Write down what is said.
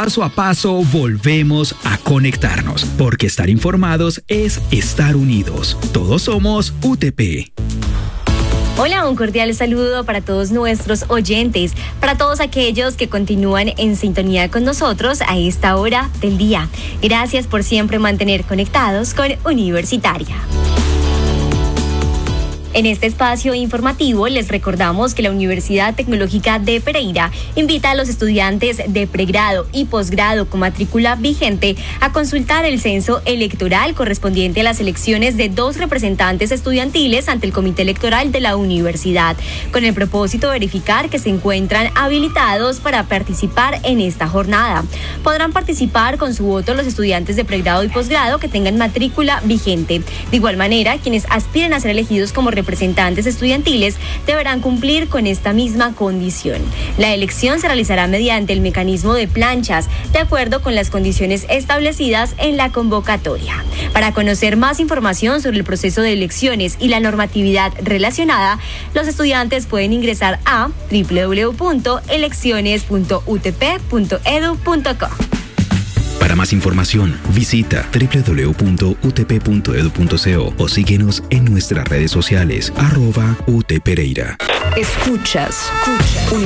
Paso a paso volvemos a conectarnos, porque estar informados es estar unidos. Todos somos UTP. Hola, un cordial saludo para todos nuestros oyentes, para todos aquellos que continúan en sintonía con nosotros a esta hora del día. Gracias por siempre mantener conectados con Universitaria. En este espacio informativo les recordamos que la Universidad Tecnológica de Pereira invita a los estudiantes de pregrado y posgrado con matrícula vigente a consultar el censo electoral correspondiente a las elecciones de 2 representantes estudiantiles ante el Comité Electoral de la Universidad, con el propósito de verificar que se encuentran habilitados para participar en esta jornada. Podrán participar con su voto los estudiantes de pregrado y posgrado que tengan matrícula vigente. De igual manera, quienes aspiren a ser elegidos como representantes estudiantiles deberán cumplir con esta misma condición. La elección se realizará mediante el mecanismo de planchas, de acuerdo con las condiciones establecidas en la convocatoria. Para conocer más información sobre el proceso de elecciones y la normatividad relacionada, los estudiantes pueden ingresar a www.elecciones.utp.edu.co. Para más información, visita www.utp.edu.co o síguenos en nuestras redes sociales @UTPereira. Escuchas